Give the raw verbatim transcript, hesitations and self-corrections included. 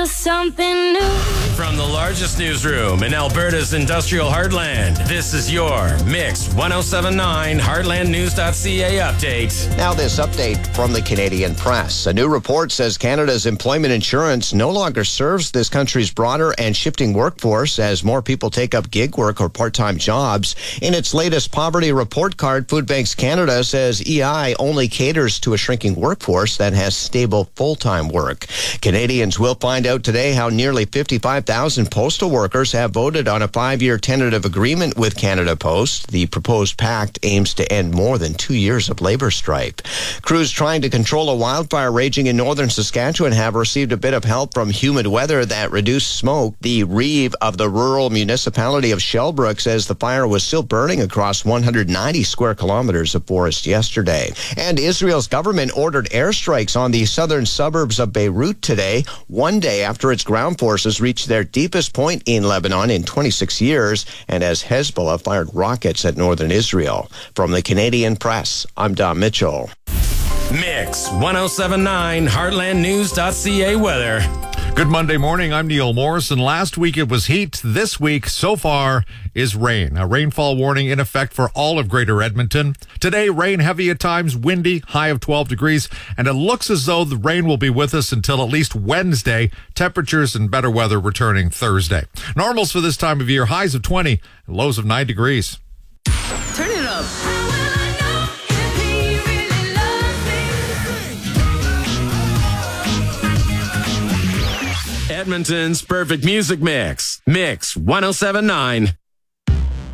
to something new. From the largest newsroom in Alberta's industrial heartland, this is your Mix ten seventy-nine Heartland News dot C A update. Now this update from the Canadian Press. A new report says Canada's employment insurance no longer serves this country's broader and shifting workforce as more people take up gig work or part-time jobs. In its latest poverty report card, Food Banks Canada says E I only caters to a shrinking workforce that has stable full-time work. Canadians will find out today how nearly fifty-five thousand postal workers have voted on a five-year tentative agreement with Canada Post. The proposed pact aims to end more than two years of labor strife. Crews trying to control a wildfire raging in northern Saskatchewan have received a bit of help from humid weather that reduced smoke. The Reeve of the rural municipality of Shellbrook says the fire was still burning across one hundred ninety square kilometers of forest yesterday. And Israel's government ordered airstrikes on the southern suburbs of Beirut today, one day after its ground forces reached their deepest point in Lebanon in twenty-six years, and as Hezbollah fired rockets at northern Israel. From the Canadian Press, I'm Don Mitchell. Mix ten seventy-nine Heartland News dot C A weather. Good Monday morning. I'm Neil Morrison. Last week it was heat. This week, so far, is rain. A rainfall warning in effect for all of Greater Edmonton. Today, rain heavy at times, windy, high of twelve degrees, and it looks as though the rain will be with us until at least Wednesday. Temperatures and better weather returning Thursday. Normals for this time of year, highs of twenty, and lows of nine degrees. Turn it up. Edmonton's perfect music mix. Mix ten seventy-nine.